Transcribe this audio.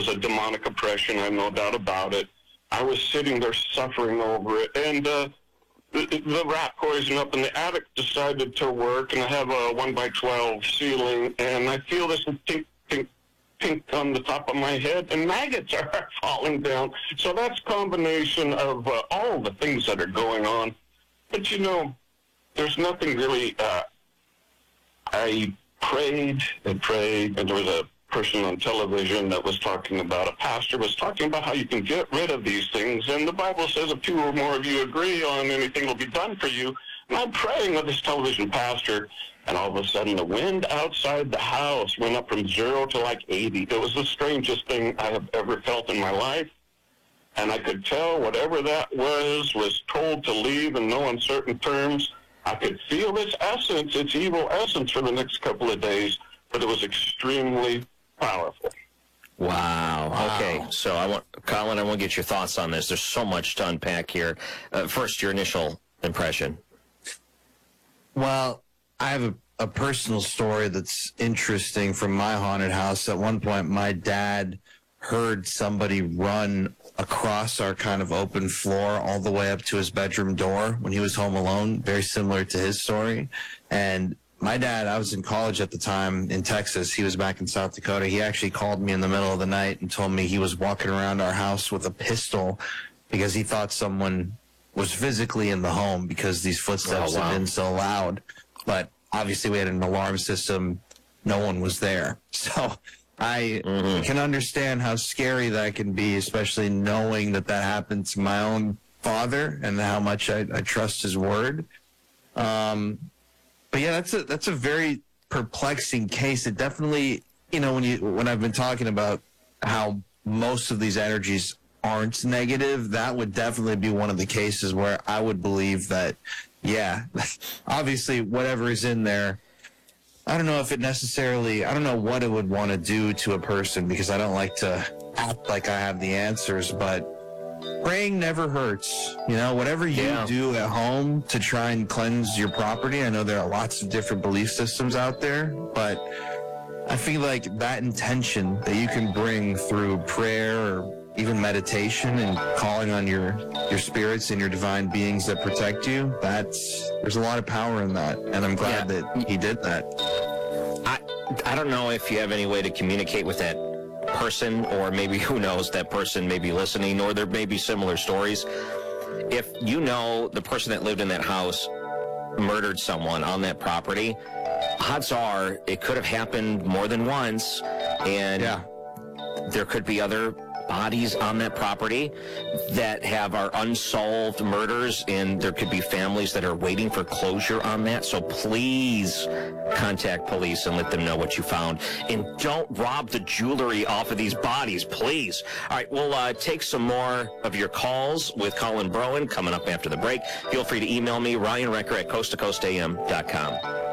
was a demonic oppression. I have no doubt about it. I was sitting there suffering over it, and the rat poison up in the attic decided to work, and I have a 1x12 ceiling, and I feel this pink on the top of my head, and maggots are falling down. So that's a combination of all the things that are going on. But, you know, there's nothing really. I prayed and prayed, and there was a person on television that was talking about, a pastor was talking about how you can get rid of these things, and the Bible says if two or more of you agree on anything will be done for you. And I'm praying with this television pastor, and all of a sudden the wind outside the house went up from 0 to like 80. It was the strangest thing I have ever felt in my life, and I could tell whatever that was told to leave in no uncertain terms. I could feel its essence, its evil essence, for the next couple of days, but it was extremely powerful. Wow. Okay, so Colin, I want to get your thoughts on this. There's so much to unpack here. First, your initial impression. Well, I have a personal story that's interesting from my haunted house. At one point, my dad heard somebody run across our kind of open floor all the way up to his bedroom door when he was home alone, very similar to his story. And my dad, I was in college at the time in Texas. He was back in South Dakota. He actually called me in the middle of the night and told me he was walking around our house with a pistol because he thought someone was physically in the home because these footsteps had been so loud. But obviously we had an alarm system. No one was there. So I can understand how scary that can be, especially knowing that happened to my own father and how much I trust his word. But yeah, that's a very perplexing case. It definitely, you know, when I've been talking about how most of these energies aren't negative, that would definitely be one of the cases where I would believe that, yeah, obviously whatever is in there, I don't know if it necessarily, I don't know what it would want to do to a person because I don't like to act like I have the answers, but praying never hurts. You know, whatever you do at home to try and cleanse your property, I know there are lots of different belief systems out there, but I feel like that intention that you can bring through prayer or even meditation and calling on your spirits and your divine beings that protect you, there's a lot of power in that, and I'm glad that he did that. I don't know if you have any way to communicate with that person, or maybe, who knows, that person may be listening, or there may be similar stories. If you know the person that lived in that house murdered someone on that property, odds are it could have happened more than once, and there could be other bodies on that property that are unsolved murders, and there could be families that are waiting for closure on that. So please contact police and let them know what you found, and don't rob the jewelry off of these bodies, please. All right, we'll take some more of your calls with Colin Broen coming up after the break. Feel free to email me, Ryan Recker at coasttocoastam.com.